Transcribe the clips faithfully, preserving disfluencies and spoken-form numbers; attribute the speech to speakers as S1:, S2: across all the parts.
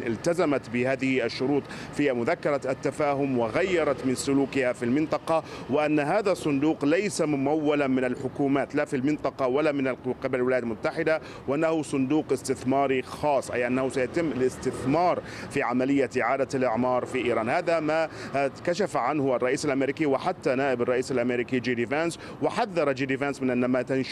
S1: التزمت بهذه الشروط في مذكرة التفاهم وغيرت من سلوكها في المنطقة، وأن هذا الصندوق ليس ممولا من الحكومات لا في المنطقة ولا من قبل الولايات المتحدة، وأنه صندوق استثماري خاص، أي أنه سيتم الاستثمار في عملية إعادة الإعمار في إيران. هذا ما كشف عنه الرئيس الأمريكي وحتى نائب الرئيس الأمريكي جي دي فانس، وحذر جي دي فانس من أن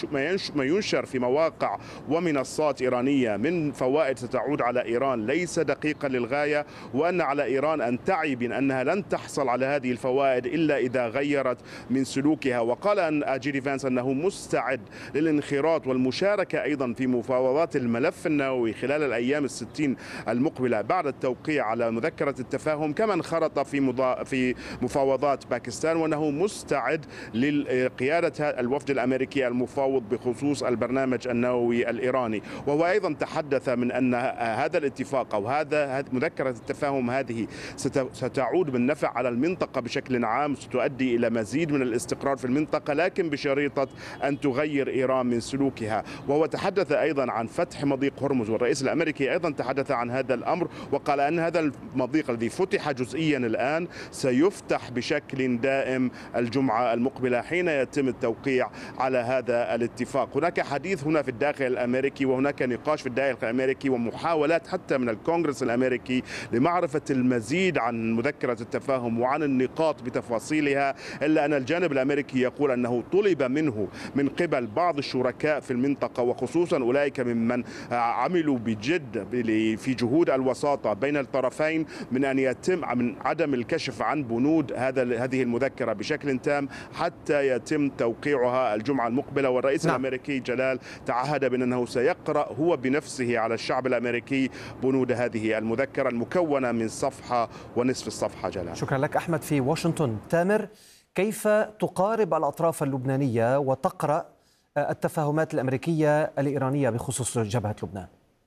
S1: ما ينشر في مواقع ومنصات إيرانية من فوائد ستعود على إيران ليس دقيقا للغاية، وأن على إيران أن تعي بأنها لن تحصل على هذه الفوائد إلا إذا غيرت من سلوكها. وقال أن جي دي فانس أنه مستعد للانخراط والمشاركة أيضا في مفاوضات الملف النووي خلال الأيام الستين المقبلة بعد التوقيع على مذكرة التفاهم، كما انخرط في مضا... في مفاوضات باكستان، وأنه مستعد لقيادة الوفد الأمريكي المفاوض بخصوص البرنامج النووي الإيراني. وهو أيضا تحدث من أن هذا الاتفاق أو هذا مذكرة التفاهم هذه ستعود بالنفع على المنطقة بشكل عام، ستؤدي إلى مزيد من الاستقرار في المنطقة، لكن بشريطة أن تغير إيران من سلوكها. وهو تحدث أيضا عن فتح مضيق هرمز، والرئيس الأمريكي أيضا تحدث عن هذا الأمر، وقال أن هذا المضيق الذي فتح جزئيا الآن سيفتح بشكل دائم الجمعة المقبلة حين يتم التوقيع على هذا الاتفاق. هناك حديث هنا في الداخل الأمريكي، وهناك نقاش في الداخل الأمريكي ومحاولات حتى من الكونغرس الأمريكي لمعرفة المزيد عن مذكرة التفاهم وعن النقاط بتفاصيلها، إلا أن الجانب الأمريكي يقول أنه طلب منه من قبل بعض الشركاء في المنطقة وخصوصا أولئك ممن عملوا بجد في جهود الوساطة بين الطرفين من أن يتم من عدم الكشف عن بنود هذا هذه المذكرة بشكل تام حتى يتم توقيعها الجمعة المقبلة. والرئيس نعم. الأمريكي جلال تعهد بأنه سيقرأ هو بنفسه على الشعب الأمريكي بنود هذه المذكرة المكونة من صفحة ونصف الصفحة. جلال،
S2: شكرا لك أحمد في واشنطن. تامر، كيف تقارب الأطراف اللبنانية وتقرأ التفاهمات الأمريكية الإيرانية بخصوص جبهة لبنان؟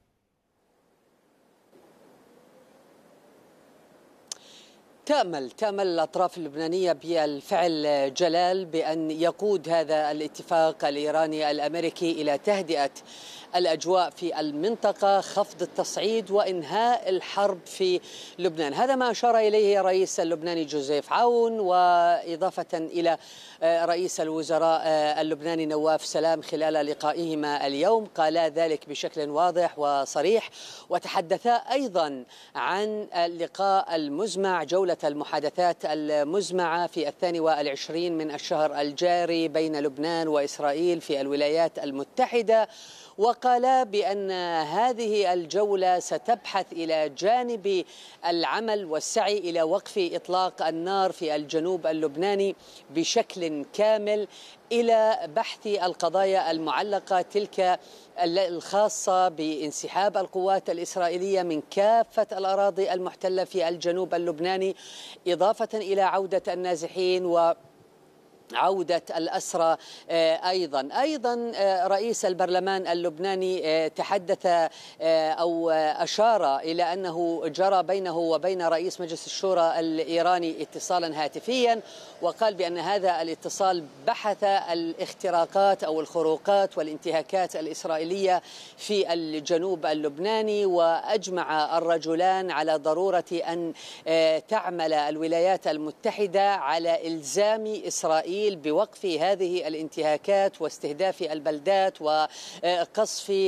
S3: تأمل تأمل الأطراف اللبنانية بالفعل جلال بأن يقود هذا الاتفاق الإيراني الأمريكي إلى تهدئة الأجواء في المنطقة، خفض التصعيد وإنهاء الحرب في لبنان. هذا ما أشار إليه الرئيس اللبناني جوزيف عون، وإضافة إلى رئيس الوزراء اللبناني نواف سلام خلال لقائهما اليوم قالا ذلك بشكل واضح وصريح، وتحدثا أيضا عن اللقاء المزمع، جولة المحادثات المزمعة في الثاني والعشرين من الشهر الجاري بين لبنان وإسرائيل في الولايات المتحدة، وقال بأن هذه الجولة ستبحث إلى جانب العمل والسعي إلى وقف إطلاق النار في الجنوب اللبناني بشكل كامل، إلى بحث القضايا المعلقة تلك الخاصة بانسحاب القوات الإسرائيلية من كافة الأراضي المحتلة في الجنوب اللبناني، إضافة إلى عودة النازحين و عودة الأسرى. أيضا أيضا رئيس البرلمان اللبناني تحدث أو أشار إلى أنه جرى بينه وبين رئيس مجلس الشورى الإيراني اتصالا هاتفيا، وقال بأن هذا الاتصال بحث الاختراقات أو الخروقات والانتهاكات الإسرائيلية في الجنوب اللبناني، وأجمع الرجلان على ضرورة أن تعمل الولايات المتحدة على إلزام إسرائيل بوقف هذه الانتهاكات واستهداف البلدات وقصف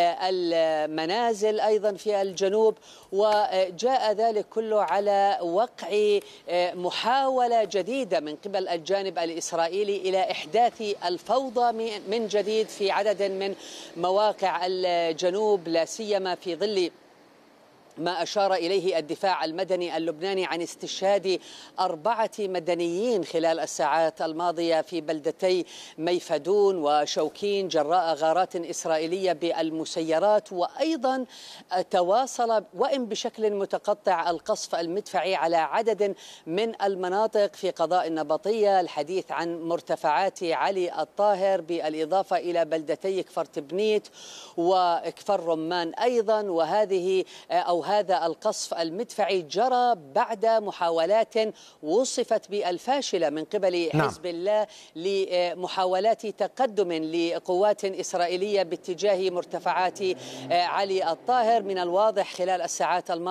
S3: المنازل أيضا في الجنوب. وجاء ذلك كله على وقع محاولة جديدة من قبل الجانب الإسرائيلي إلى إحداث الفوضى من جديد في عدد من مواقع الجنوب، لا سيما في ظل ما أشار إليه الدفاع المدني اللبناني عن استشهاد أربعة مدنيين خلال الساعات الماضية في بلدتي ميفدون وشوكين جراء غارات إسرائيلية بالمسيرات. وأيضا تواصل وإن بشكل متقطع القصف المدفعي على عدد من المناطق في قضاء النبطية، الحديث عن مرتفعات علي الطاهر بالإضافة إلى بلدتي كفر تبنيت وكفر رمان أيضا. وهذه أو هذا القصف المدفعي جرى بعد محاولات وصفت بالفاشلة من قبل حزب الله لمحاولات تقدم لقوات إسرائيلية باتجاه مرتفعات علي الطاهر. من الواضح خلال الساعات الماضية